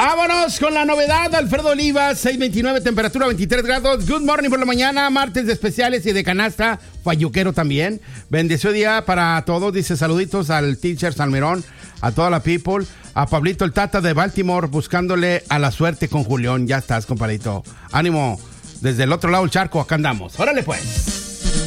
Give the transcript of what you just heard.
Vámonos con la novedad. Alfredo Olivas, 6:29, temperatura 23 grados. Good morning por la mañana, martes de especiales y de canasta. Fayuquero también. Bendecido día para todos. Dice saluditos al teacher Salmerón, a toda la people, a Pablito el Tata de Baltimore, buscándole a la suerte con Julián. Ya estás, compadrito. Ánimo. Desde el otro lado del charco, acá andamos. Órale pues.